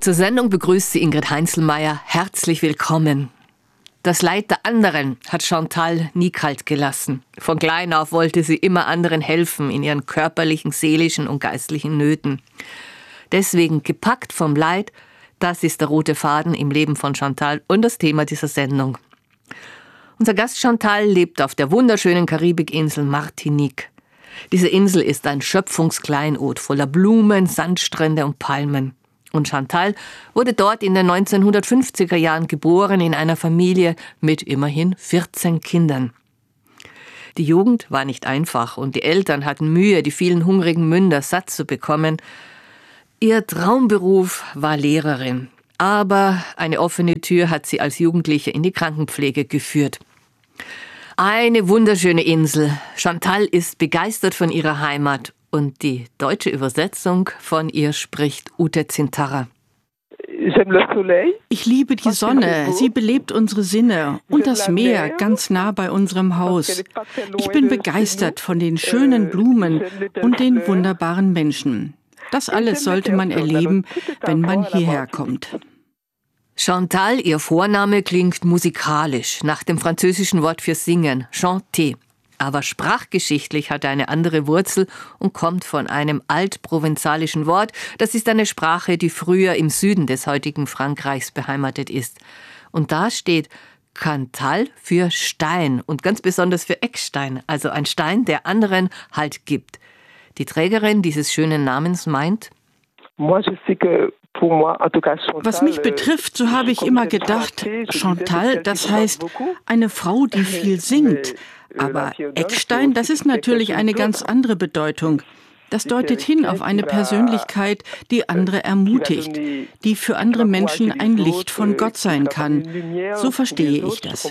Zur Sendung begrüßt sie Ingrid Heinzelmeier. Herzlich willkommen. Das Leid der anderen hat Chantal nie kalt gelassen. Von klein auf wollte sie immer anderen helfen in ihren körperlichen, seelischen und geistlichen Nöten. Deswegen gepackt vom Leid, das ist der rote Faden im Leben von Chantal und das Thema dieser Sendung. Unser Gast Chantal lebt auf der wunderschönen Karibikinsel Martinique. Diese Insel ist ein Schöpfungskleinod voller Blumen, Sandstrände und Palmen. Und Chantal wurde dort in den 1950er Jahren geboren in einer Familie mit immerhin 14 Kindern. Die Jugend war nicht einfach und die Eltern hatten Mühe, die vielen hungrigen Münder satt zu bekommen. Ihr Traumberuf war Lehrerin, aber eine offene Tür hat sie als Jugendliche in die Krankenpflege geführt. Eine wunderschöne Insel. Chantal ist begeistert von ihrer Heimat. Und die deutsche Übersetzung von ihr spricht Ute Zintarra. Ich liebe die Sonne, sie belebt unsere Sinne und das Meer ganz nah bei unserem Haus. Ich bin begeistert von den schönen Blumen und den wunderbaren Menschen. Das alles sollte man erleben, wenn man hierher kommt. Chantal, ihr Vorname, klingt musikalisch, nach dem französischen Wort für singen, chanter. Aber sprachgeschichtlich hat er eine andere Wurzel und kommt von einem altprovenzalischen Wort. Das ist eine Sprache, die früher im Süden des heutigen Frankreichs beheimatet ist. Und da steht Cantal für Stein und ganz besonders für Eckstein, also ein Stein, der anderen Halt gibt. Die Trägerin dieses schönen Namens meint: Was mich betrifft, so habe ich immer gedacht, Chantal, das heißt eine Frau, die viel singt. Aber Eckstein, das ist natürlich eine ganz andere Bedeutung. Das deutet hin auf eine Persönlichkeit, die andere ermutigt, die für andere Menschen ein Licht von Gott sein kann. So verstehe ich das.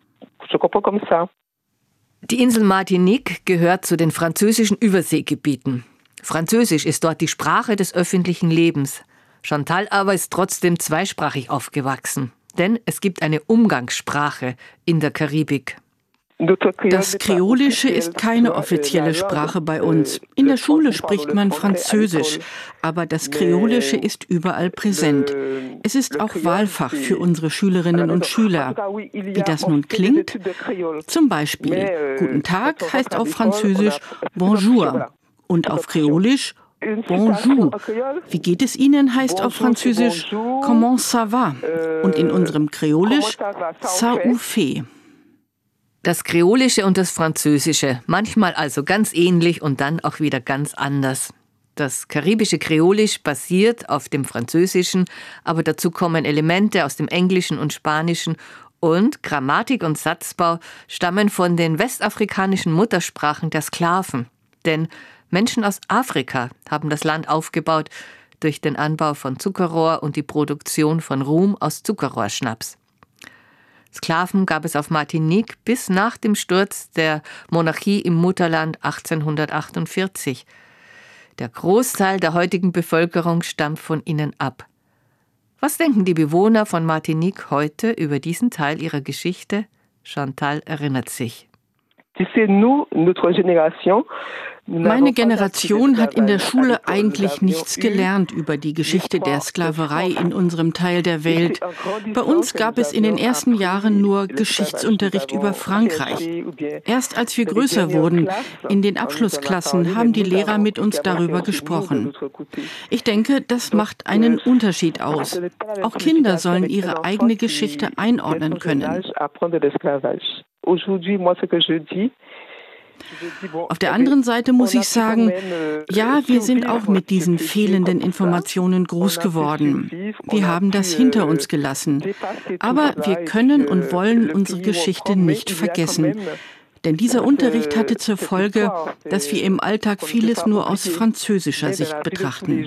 Die Insel Martinique gehört zu den französischen Überseegebieten. Französisch ist dort die Sprache des öffentlichen Lebens. Chantal aber ist trotzdem zweisprachig aufgewachsen, denn es gibt eine Umgangssprache in der Karibik. Das Kreolische ist keine offizielle Sprache bei uns. In der Schule spricht man Französisch, aber das Kreolische ist überall präsent. Es ist auch Wahlfach für unsere Schülerinnen und Schüler. Wie das nun klingt? Zum Beispiel, Guten Tag heißt auf Französisch Bonjour und auf Kreolisch Bonjour. Wie geht es Ihnen heißt auf Französisch Comment ça va? Und in unserem Kreolisch Ça ou fait. Das Kreolische und das Französische, manchmal also ganz ähnlich und dann auch wieder ganz anders. Das karibische Kreolisch basiert auf dem Französischen, aber dazu kommen Elemente aus dem Englischen und Spanischen und Grammatik und Satzbau stammen von den westafrikanischen Muttersprachen der Sklaven. Denn Menschen aus Afrika haben das Land aufgebaut durch den Anbau von Zuckerrohr und die Produktion von Rum aus Zuckerrohrschnaps. Sklaven gab es auf Martinique bis nach dem Sturz der Monarchie im Mutterland 1848. Der Großteil der heutigen Bevölkerung stammt von ihnen ab. Was denken die Bewohner von Martinique heute über diesen Teil ihrer Geschichte? Chantal erinnert sich. Meine Generation hat in der Schule eigentlich nichts gelernt über die Geschichte der Sklaverei in unserem Teil der Welt. Bei uns gab es in den ersten Jahren nur Geschichtsunterricht über Frankreich. Erst als wir größer wurden, in den Abschlussklassen, haben die Lehrer mit uns darüber gesprochen. Ich denke, das macht einen Unterschied aus. Auch Kinder sollen ihre eigene Geschichte einordnen können. Auf der anderen Seite muss ich sagen, ja, wir sind auch mit diesen fehlenden Informationen groß geworden. Wir haben das hinter uns gelassen. Aber wir können und wollen unsere Geschichte nicht vergessen. Denn dieser Unterricht hatte zur Folge, dass wir im Alltag vieles nur aus französischer Sicht betrachten.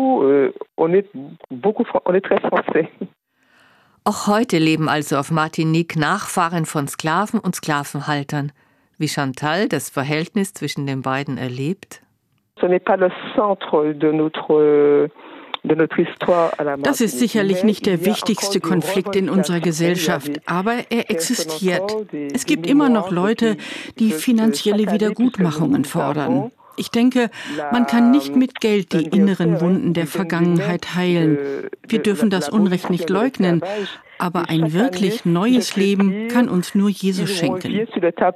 Auch heute leben also auf Martinique Nachfahren von Sklaven und Sklavenhaltern. Wie Chantal das Verhältnis zwischen den beiden erlebt? Das ist sicherlich nicht der wichtigste Konflikt in unserer Gesellschaft, aber er existiert. Es gibt immer noch Leute, die finanzielle Wiedergutmachungen fordern. Ich denke, man kann nicht mit Geld die inneren Wunden der Vergangenheit heilen. Wir dürfen das Unrecht nicht leugnen, aber ein wirklich neues Leben kann uns nur Jesus schenken.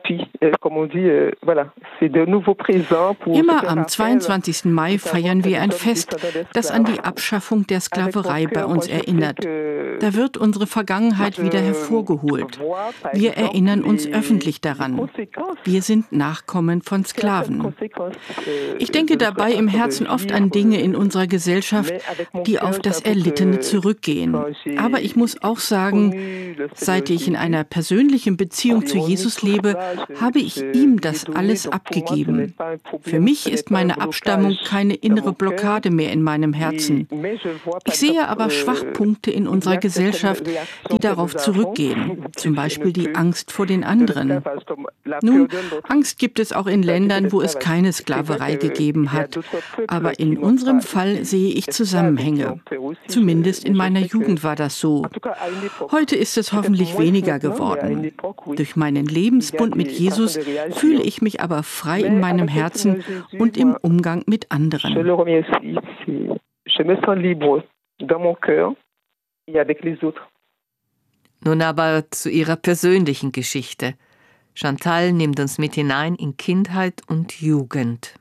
Immer am 22. Mai feiern wir ein Fest, das an die Abschaffung der Sklaverei bei uns erinnert. Da wird unsere Vergangenheit wieder hervorgeholt. Wir erinnern uns öffentlich daran. Wir sind Nachkommen von Sklaven. Ich denke dabei im Herzen oft an Dinge in unserer Gesellschaft, die auf das Erlittene zurückgehen. Aber ich muss auch sagen, seit ich in einer persönlichen Beziehung zu Jesus lebe, habe ich ihm das alles abgegeben. Für mich ist meine Abstammung keine innere Blockade mehr in meinem Herzen. Ich sehe aber Schwachpunkte in unserer Gesellschaft, die darauf zurückgehen. Zum Beispiel die Angst vor den anderen. Nun, Angst gibt es auch in Ländern, wo es keine Sklaverei gegeben hat. Aber in unserem Fall sehe ich Zusammenhänge. Zumindest in meiner Jugend war das so. Heute ist es hoffentlich weniger geworden. Durch meinen Lebensbund mit Jesus fühle ich mich aber frei in meinem Herzen und im Umgang mit anderen. Nun aber zu ihrer persönlichen Geschichte. Chantal nimmt uns mit hinein in Kindheit und Jugend.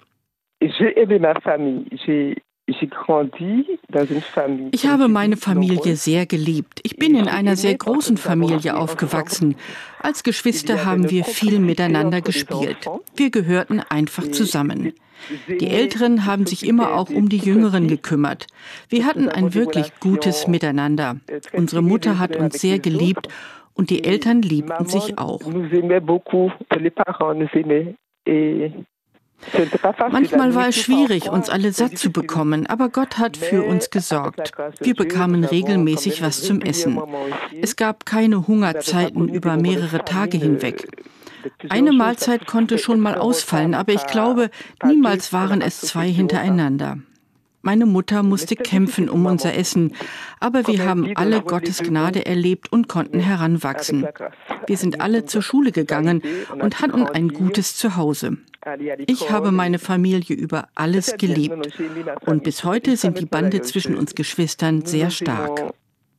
Ich habe meine Familie sehr geliebt. Ich bin in einer sehr großen Familie aufgewachsen. Als Geschwister haben wir viel miteinander gespielt. Wir gehörten einfach zusammen. Die Älteren haben sich immer auch um die Jüngeren gekümmert. Wir hatten ein wirklich gutes Miteinander. Unsere Mutter hat uns sehr geliebt und die Eltern liebten sich auch. Manchmal war es schwierig, uns alle satt zu bekommen, aber Gott hat für uns gesorgt. Wir bekamen regelmäßig was zum Essen. Es gab keine Hungerzeiten über mehrere Tage hinweg. Eine Mahlzeit konnte schon mal ausfallen, aber ich glaube, niemals waren es zwei hintereinander. Meine Mutter musste kämpfen um unser Essen, aber wir haben alle Gottes Gnade erlebt und konnten heranwachsen. Wir sind alle zur Schule gegangen und hatten ein gutes Zuhause. Ich habe meine Familie über alles geliebt und bis heute sind die Bande zwischen uns Geschwistern sehr stark.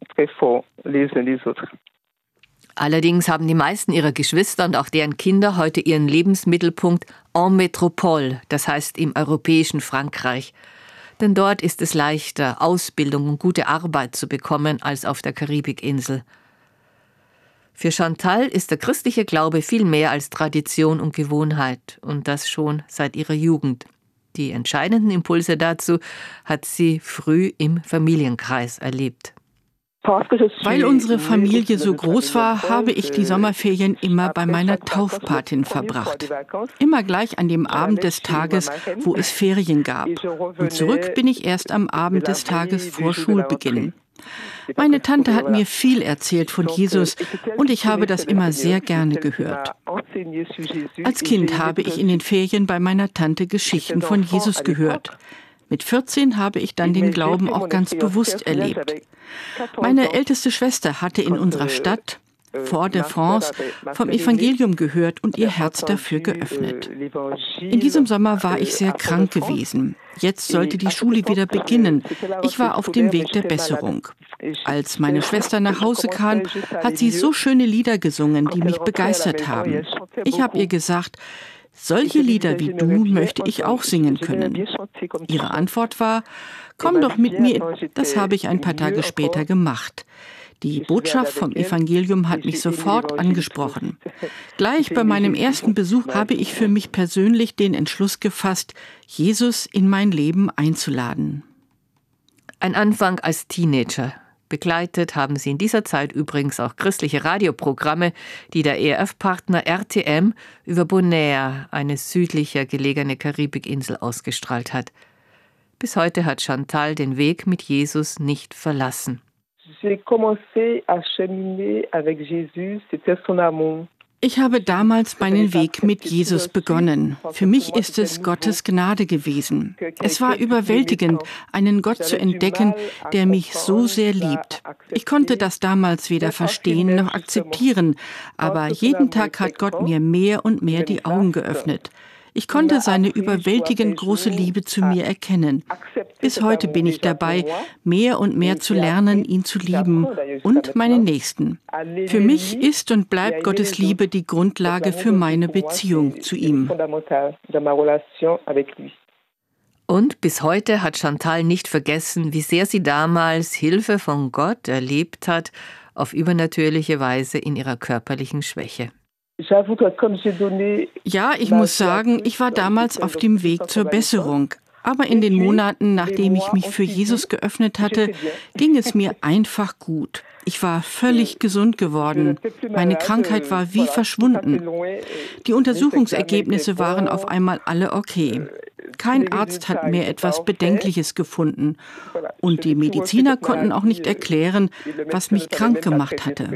Allerdings haben die meisten ihrer Geschwister und auch deren Kinder heute ihren Lebensmittelpunkt en Métropole, das heißt im europäischen Frankreich. Denn dort ist es leichter, Ausbildung und gute Arbeit zu bekommen, als auf der Karibikinsel. Für Chantal ist der christliche Glaube viel mehr als Tradition und Gewohnheit, und das schon seit ihrer Jugend. Die entscheidenden Impulse dazu hat sie früh im Familienkreis erlebt. Weil unsere Familie so groß war, habe ich die Sommerferien immer bei meiner Taufpatin verbracht. Immer gleich an dem Abend des Tages, wo es Ferien gab. Und zurück bin ich erst am Abend des Tages vor Schulbeginn. Meine Tante hat mir viel erzählt von Jesus und ich habe das immer sehr gerne gehört. Als Kind habe ich in den Ferien bei meiner Tante Geschichten von Jesus gehört. Mit 14 habe ich dann den Glauben auch ganz bewusst erlebt. Meine älteste Schwester hatte in unserer Stadt, Fort-de-France, vom Evangelium gehört und ihr Herz dafür geöffnet. In diesem Sommer war ich sehr krank gewesen. Jetzt sollte die Schule wieder beginnen. Ich war auf dem Weg der Besserung. Als meine Schwester nach Hause kam, hat sie so schöne Lieder gesungen, die mich begeistert haben. Ich habe ihr gesagt, solche Lieder wie du möchte ich auch singen können. Ihre Antwort war, komm doch mit mir. Das habe ich ein paar Tage später gemacht. Die Botschaft vom Evangelium hat mich sofort angesprochen. Gleich bei meinem ersten Besuch habe ich für mich persönlich den Entschluss gefasst, Jesus in mein Leben einzuladen. Ein Anfang als Teenager. Begleitet haben sie in dieser Zeit übrigens auch christliche Radioprogramme, die der ERF-Partner RTM über Bonaire, eine südlicher gelegene Karibikinsel, ausgestrahlt hat. Bis heute hat Chantal den Weg mit Jesus nicht verlassen. Ich habe damals meinen Weg mit Jesus begonnen. Für mich ist es Gottes Gnade gewesen. Es war überwältigend, einen Gott zu entdecken, der mich so sehr liebt. Ich konnte das damals weder verstehen noch akzeptieren, aber jeden Tag hat Gott mir mehr und mehr die Augen geöffnet. Ich konnte seine überwältigend große Liebe zu mir erkennen. Bis heute bin ich dabei, mehr und mehr zu lernen, ihn zu lieben und meinen Nächsten. Für mich ist und bleibt Gottes Liebe die Grundlage für meine Beziehung zu ihm. Und bis heute hat Chantal nicht vergessen, wie sehr sie damals Hilfe von Gott erlebt hat, auf übernatürliche Weise in ihrer körperlichen Schwäche. Ja, ich muss sagen, ich war damals auf dem Weg zur Besserung. Aber in den Monaten, nachdem ich mich für Jesus geöffnet hatte, ging es mir einfach gut. Ich war völlig gesund geworden. Meine Krankheit war wie verschwunden. Die Untersuchungsergebnisse waren auf einmal alle okay. Kein Arzt hat mehr etwas Bedenkliches gefunden. Und die Mediziner konnten auch nicht erklären, was mich krank gemacht hatte.